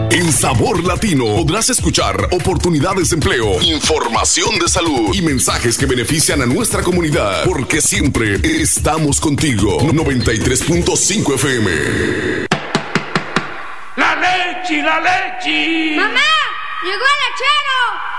En Sabor Latino podrás escuchar oportunidades de empleo, información de salud y mensajes que benefician a nuestra comunidad, porque siempre estamos contigo. 93.5 FM. ¡La leche, la leche! ¡Mamá! ¡Llegó el lechero!